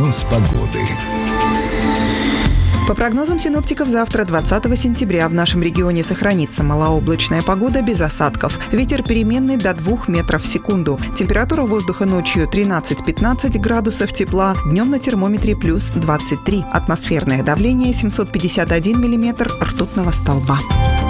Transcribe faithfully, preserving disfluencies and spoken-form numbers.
Прогноз погоды. По прогнозам синоптиков, завтра, двадцатого сентября, в нашем регионе сохранится малооблачная погода без осадков. Ветер переменный до двух метров в секунду. Температура воздуха ночью тринадцать-пятнадцать градусов тепла, днем на термометре плюс двадцать три. Атмосферное давление семьсот пятьдесят один миллиметр ртутного столба.